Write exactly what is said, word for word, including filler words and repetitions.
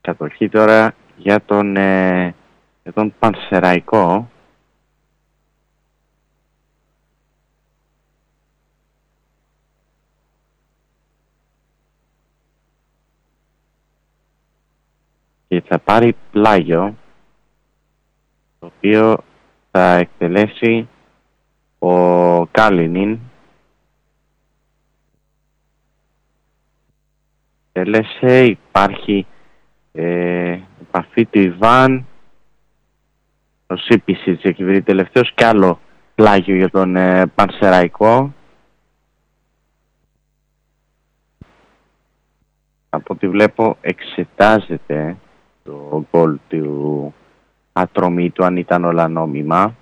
Κατοχή τώρα για τον, ε, για τον Πανσεραϊκό. Και θα πάρει πλάγιο, το οποίο θα εκτελέσει ο Κάλινιν. Εκτέλεσε, υπάρχει ε, επαφή του Ιβάν. Ο Σίπισιτς εκβηρεί τελευταίος και άλλο πλάγιο για τον ε, Πανσεραϊκό. Από ό,τι βλέπω εξετάζεται το γκολ του Ατρωμίτου, αν ήταν όλα νόμιμα.